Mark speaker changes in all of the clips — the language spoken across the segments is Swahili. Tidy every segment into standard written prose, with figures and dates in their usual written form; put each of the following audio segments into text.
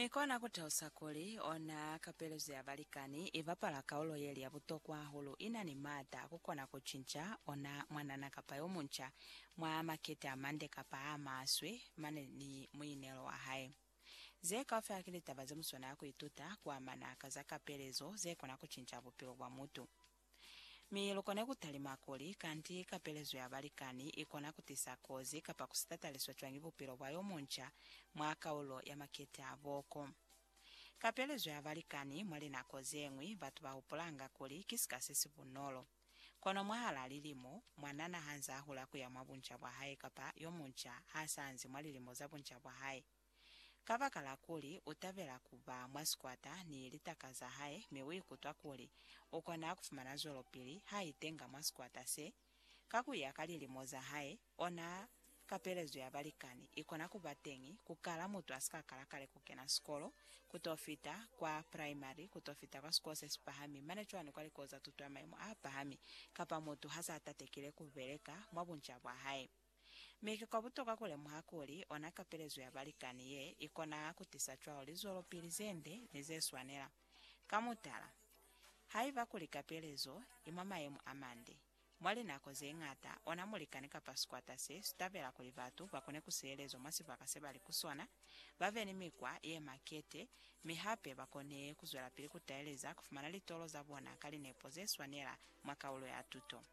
Speaker 1: Mikona kutausa kuli ona kapelezo ya valikani ivapala kaulo yeli ya butokwa hulu ina ni mada kukona kuchinja ona mwanana kapa yomuncha mwa makete amande kapa amaswe mane ni mwinelo wa hae. Zeka ofe akili tabaze muswana yako ituta kwa manaka za kapelezo zekona kuchinja bupilo wa mutu. Milukone kutalima kuli kanti kapelezo ya valikani ikona kutisa kozi kapa kusitataliswa chwangi bupilo wa yomuncha mwa kaulo ya makete avoko. Kapelezo ya valikani mwali na kozengwi batu ba upulanga kuli kisikasisi bunolo. Kono mwahala lilimo mwanana hanza hula kuya mwabuncha bwa hae kapa yomuncha hasanzi mwali limo za buncha bwa hae. Kavakala kuli utavela kuba mwaskwata ni litaka za hae miwi kutwa kuli ukona kufumana zolo pili haitenga mwaskwata se kakuya kali limo za hae ona kapelezo ya valikani ikona kubatengi kukala mutu asikakala kale kukena skolo kutofita kwa primary kutofita kwa skose spahami mane chwani kwa likoza tutwa maimu pahami kapa mutu hasa atatekile kuveleka mwabuncha bwa hae. Miki kwa butoka kule muhakuli ona kapelezo ya valikani ye ikona kutisa chwao lizolo pili zende nizeswanela. Kamutala haiva kuli kapelezo imama yemu amande mwali nako zengata ona mulikani kapaskwata se stavela kuli vatu wakone kuselezo masiva kaseba likusona baveni mikwa ye makete mihape wakone kuzwela pili kutaeleza kufumana litolo za buwana kali nepozeswanela mwakaulo ya tuto.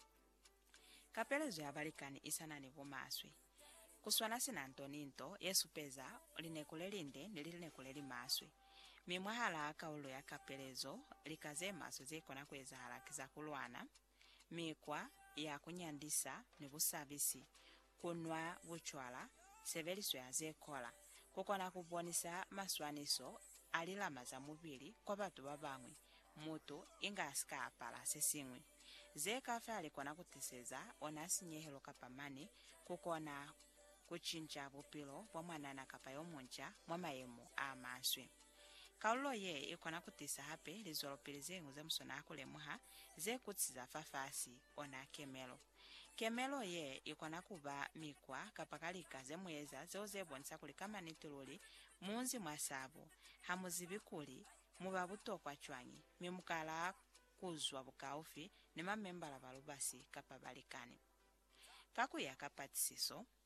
Speaker 1: Kapelezo ya valikani isana ni vumaswe. Kuswana sina Antoninto yesu peza linekulelinde nilinekuleli maswe. Mimwahala kaulo ya kapelezo likaze maso zekona kweza halakiza kulwana. Mikwa ya kunyandisa ni busabisi. Kunwa vuchwala seveliso ya zekola. Kukona kubonisa maswaniso alilama za mubili kwa batu babangwi. Mutu inga asika apala sesingwi. Zeka fali kona kutiseza onasi nyehelo kapamani kukona kuchinja bupilo wa mwanana kapa yomuncha mwama yemu amaswe. Kaulo ye ikona kutisa hape lizolo pilizengu za msona akule muha ze kutiza fafasi ona kemelo. Kemelo ye ikona kuba mikwa kapakalika ze mweza ze ozebonisa kulikama nitululi munzi mwasabu hamuzibikuli mubabuto kwa chwangi mimukala kuzwa bukaufi ni mamembala balubasi kapa valikani. Kakuya kapatisiso